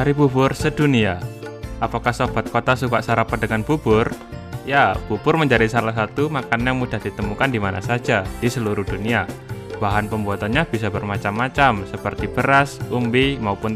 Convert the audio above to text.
Hari Bubur Sedunia. Apakah sobat kota suka sarapan dengan bubur? Ya, bubur menjadi salah satu makanan yang mudah ditemukan di mana saja di seluruh dunia. Bahan pembuatannya bisa bermacam-macam seperti beras, umbi, maupun